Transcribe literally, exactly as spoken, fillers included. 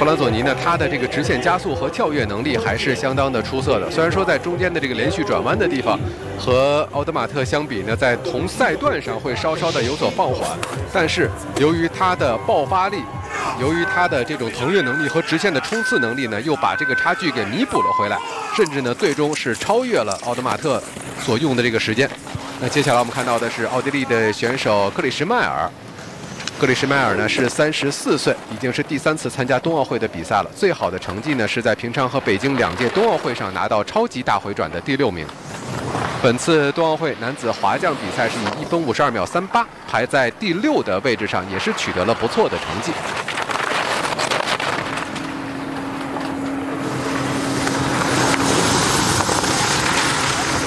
弗兰索尼呢，他的这个直线加速和跳跃能力还是相当的出色的。虽然说在中间的这个连续转弯的地方，和奥德马特相比呢，在同赛段上会稍稍的有所放缓，但是由于他的爆发力，由于他的这种腾跃能力和直线的冲刺能力呢，又把这个差距给弥补了回来，甚至呢，最终是超越了奥德马特所用的这个时间。那接下来我们看到的是奥地利的选手克里什迈尔。克里什迈尔呢是三十四岁，已经是第三次参加冬奥会的比赛了。最好的成绩呢是在平昌和北京两届冬奥会上拿到超级大回转的第六名。本次冬奥会男子滑降比赛是以一分五十二秒三八排在第六的位置上，也是取得了不错的成绩。